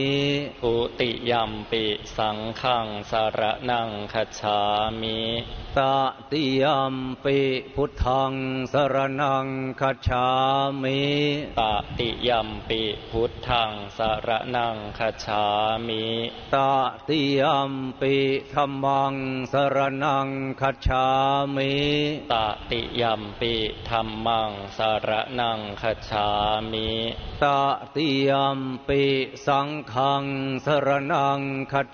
ทุติยัมปิสังฆังสรณังคัจฉามิตติยัมปิพุทธังสรณังคัจฉามิตติยัมปิพุทธังสรณังคัจฉามิตติยัมปิธัมมังสรณังคัจฉามิตติยัมปิธัมมังสรณังคัจฉามิตติยัมปิสังฆังสรณังคัจ